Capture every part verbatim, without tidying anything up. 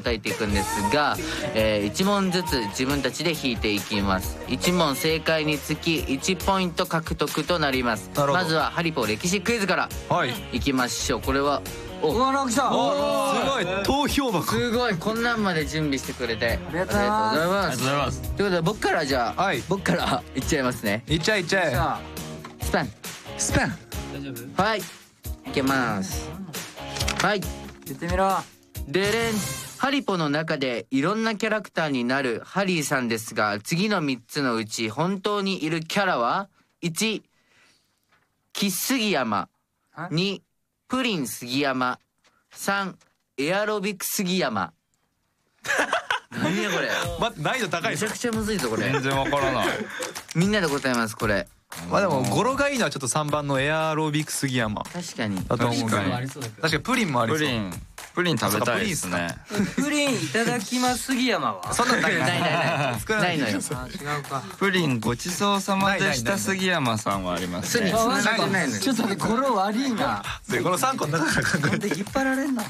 答えていくんですが、えー、いち問ずつ自分たちで引いていきます。いち問正解につきいちポイント獲得となります。まずはハリポ歴史クイズからいきましょう。これはおうわ直樹さん、 すごい投票箱。 すごい、こんなんまで準備してくれてありがとうございます。 ありがとうございます。 ありがとうございます。 ということで僕からじゃあ、 はい僕からいっちゃいますね。 いっちゃえいっちゃえ。 さスパンスパン。 大丈夫？ はい、いけます。はい、 言ってみろ。 でれん。ハリポの中でいろんなキャラクターになるハリーさんですが、次のみっつのうち本当にいるキャラは？ いち. キッ杉山、に. プリン杉山、さん. エアロビク杉山。何やこれ、 待って、難易度高いです。 めちゃくちゃむずいぞこれ。 全然わからない。 みんなで答えますこれ。 まあでも語呂がいいのはちょっとさんばんのエアロビク杉山確かに。 だと思う確かにね。確かにプリンもありそう。 プリン、プリン食べたいですね。 プリンいただきます杉山は。 そんなんないないないない少ないのよ。 あ違うか。 プリンごちそうさまでした杉山さんはありますね。 普通に繋がってないのよ。 ちょっと待って、語呂悪いな。 でこのさんこの中から考えて。 で引っ張られんな。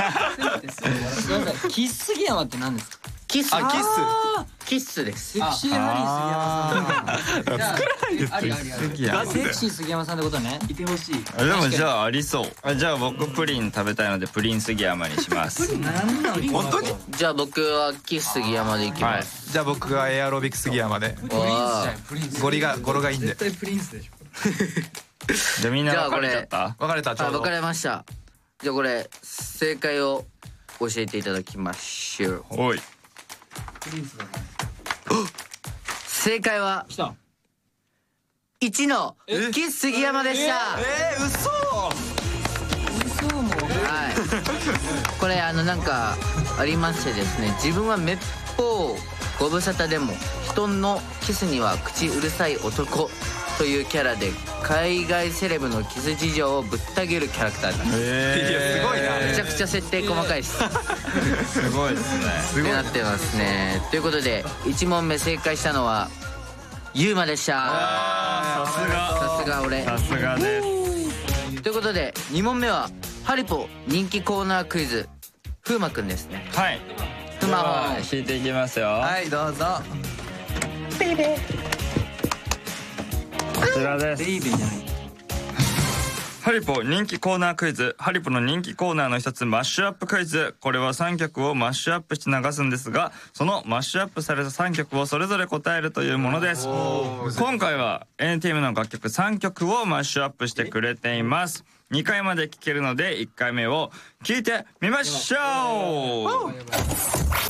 キッ杉山って何ですか？ キス。 あ、キッキッスです。 セクシーハリー杉山さん。ありありあり。 杉山。 セクシー杉山さんってことね。いてほしい。 あでもじゃあありそう。あじゃあ僕プリン食べたいのでプリン杉山にします。 なんなの？ 本当に？ じゃあ僕はキス杉山でいきはいま。す。 じゃあ僕がエアロビク杉山で。 わプリンス。 ゴリが語呂がいいんで。 絶対プリンスでしょ。 じゃあみんな分かれちゃった。 分かれたちょあ、 うど。 分かれました。じゃあこれ正解を教えていただきましょう。 おい。 プリンスだね。 正解は来た。 いちのキス杉山でした。 えー、嘘。 嘘も。 はい。これあのなんかありましてですね、自分はめっぽうご無沙汰でも人のキスには口うるさい男というキャラで海外セレブのキス事情をぶった切るキャラクターなんです。 えいやすごいなめちゃくちゃ設定細かいです。 すごいですね。 ってなってますね。ということでいち問目正解したのはユーマでした。 さすが。 さすが俺。 さすがです。 ということでに問目はハリポ人気コーナークイズ、風磨くんですね。 はい。 スマホ引いていきますよ。 はいどうぞ。 こちらです。 ベイベーじゃない。 ハリポ人気コーナークイズ。ハリポの人気コーナーの一つ、マッシュアップクイズ。これはさんきょくをマッシュアップして流すんですが、そのマッシュアップされたさんきょくをそれぞれ答えるというものです。今回は エヌティーエム の楽曲さんきょくをマッシュアップしてくれています。にかいまで聴けるのでいっかいめを聴いてみましょう。